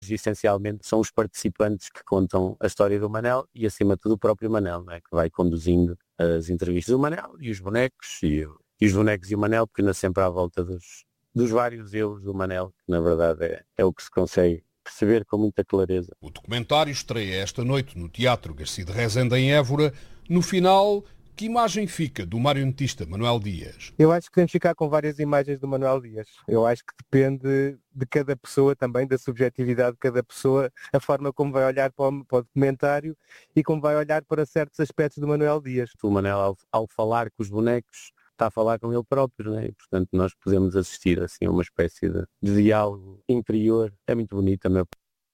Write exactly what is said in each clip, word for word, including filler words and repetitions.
Essencialmente são os participantes que contam a história do Manel e, acima de tudo, o próprio Manel, não é? Que vai conduzindo as entrevistas do Manel e os bonecos, e, e os bonecos e o Manel, porque anda sempre à volta dos, dos vários eus do Manel, que na verdade é, é o que se consegue perceber com muita clareza. O documentário estreia esta noite no Teatro Garcia de Rezende, em Évora. No final, que imagem fica do marionetista Manuel Dias? Eu acho que temos que ficar com várias imagens do Manuel Dias. Eu acho que depende de cada pessoa também, da subjetividade de cada pessoa, a forma como vai olhar para o, para o documentário e como vai olhar para certos aspectos do Manuel Dias. O Manel, ao, ao falar com os bonecos, está a falar com ele próprio, né? E, portanto, nós podemos assistir assim, a uma espécie de, de diálogo interior. É muito bonito, meu.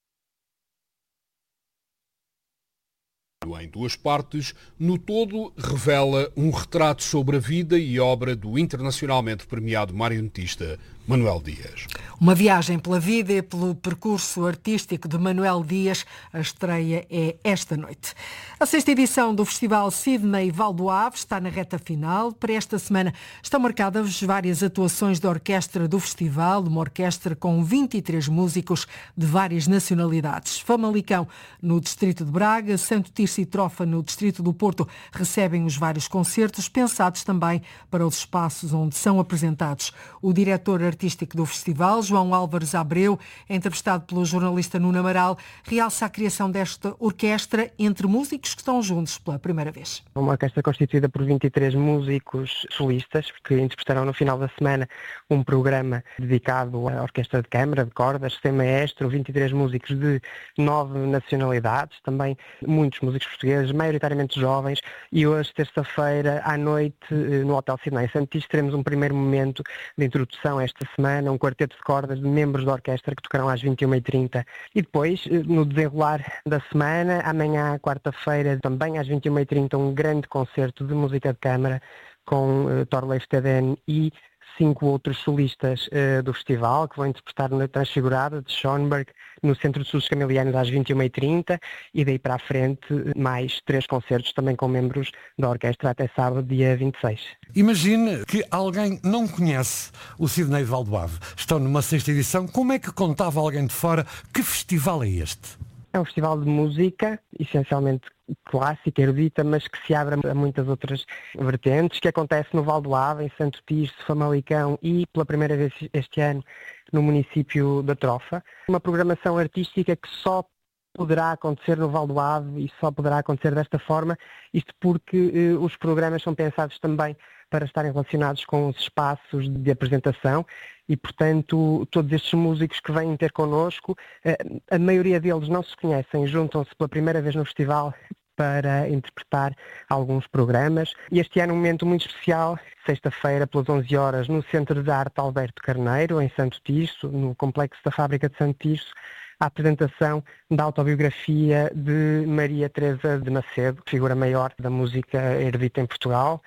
Em duas partes, no todo revela um retrato sobre a vida e obra do internacionalmente premiado marionetista Manuel Dias. Uma viagem pela vida e pelo percurso artístico de Manuel Dias. A estreia é esta noite. A sexta edição do Festival Sidney Val do Ave está na reta final. Para esta semana estão marcadas várias atuações da orquestra do festival, uma orquestra com vinte e três músicos de várias nacionalidades. Famalicão, no distrito de Braga, Santo Tirso e Trofa, no distrito do Porto, recebem os vários concertos, pensados também para os espaços onde são apresentados. O diretor artístico do festival, João Álvares Abreu, entrevistado pelo jornalista Nuno Amaral, realça a criação desta orquestra entre músicos que estão juntos pela primeira vez. Uma orquestra constituída por vinte e três músicos solistas que interpretaram no final da semana um programa dedicado à orquestra de câmara, de cordas, sem maestro, vinte e três músicos de nove nacionalidades, também muitos músicos portugueses, maioritariamente jovens, e hoje, terça-feira, à noite, no Hotel Sidney em Santo Tirso, teremos um primeiro momento de introdução a esta semana, um quarteto de cordas de membros da orquestra que tocarão às vinte e uma e trinta. E depois, no desenrolar da semana, amanhã, quarta-feira, também às vinte e uma e trinta, um grande concerto de música de câmara com uh, Thorleif Teden e cinco outros solistas uh, do festival, que vão interpretar na Transfigurada de Schoenberg, no Centro de Estudos Camilianos às vinte e uma e trinta, e daí para a frente mais três concertos também com membros da orquestra até sábado, dia vinte e seis. Imagine que alguém não conhece o Sidney Val do Ave. Estão numa sexta edição. Como é que contava alguém de fora? Que festival é este? É um festival de música, essencialmente clássica, erudita, mas que se abre a muitas outras vertentes, que acontece no Val do Ave, em Santo Tirso, Famalicão e, pela primeira vez este ano, no município da Trofa. Uma programação artística que só poderá acontecer no Val do Ave e só poderá acontecer desta forma, isto porque eh, os programas são pensados também para estarem relacionados com os espaços de apresentação e, portanto, todos estes músicos que vêm ter connosco, a maioria deles não se conhecem, juntam-se pela primeira vez no festival para interpretar alguns programas. E este ano um momento muito especial, sexta-feira, pelas onze horas, no Centro de Arte Alberto Carneiro, em Santo Tirso, no Complexo da Fábrica de Santo Tirso, a apresentação da autobiografia de Maria Teresa de Macedo, figura maior da música erudita em Portugal.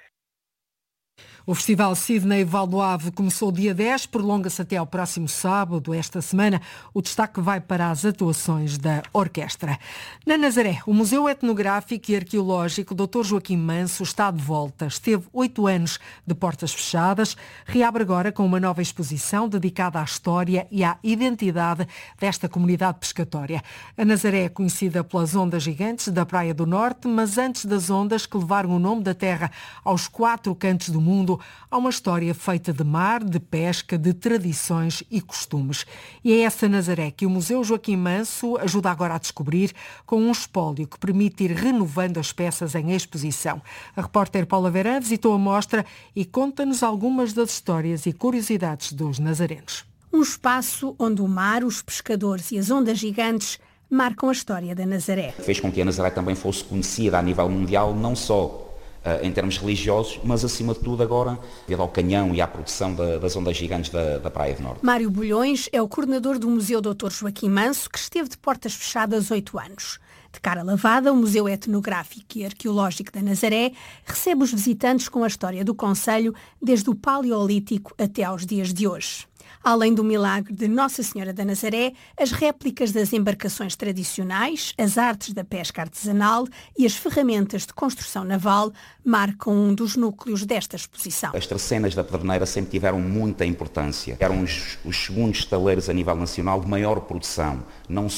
O Festival Sidney Val do Ave começou dia dez, prolonga-se até ao próximo sábado. Esta semana, o destaque vai para as atuações da orquestra. Na Nazaré, o Museu Etnográfico e Arqueológico doutor Joaquim Manso está de volta. Esteve oito anos de portas fechadas, reabre agora com uma nova exposição dedicada à história e à identidade desta comunidade pescatória. A Nazaré é conhecida pelas ondas gigantes da Praia do Norte, mas antes das ondas que levaram o nome da terra aos quatro cantos do mundo, há uma história feita de mar, de pesca, de tradições e costumes. E é essa Nazaré que o Museu Joaquim Manso ajuda agora a descobrir com um espólio que permite ir renovando as peças em exposição. A repórter Paula Verã visitou a mostra e conta-nos algumas das histórias e curiosidades dos nazarenos. Um espaço onde o mar, os pescadores e as ondas gigantes marcam a história da Nazaré. Fez com que a Nazaré também fosse conhecida a nível mundial, não só Uh, em termos religiosos, mas acima de tudo agora devido ao canhão e à produção da, das ondas gigantes da, da Praia do Norte. Mário Bulhões é o coordenador do Museu doutor Joaquim Manso, que esteve de portas fechadas oito anos. De cara lavada, o Museu Etnográfico e Arqueológico da Nazaré recebe os visitantes com a história do concelho desde o Paleolítico até aos dias de hoje. Além do milagre de Nossa Senhora da Nazaré, as réplicas das embarcações tradicionais, as artes da pesca artesanal e as ferramentas de construção naval marcam um dos núcleos desta exposição. As Tercenas da Pederneira sempre tiveram muita importância. Eram os, os segundos estaleiros a nível nacional de maior produção, não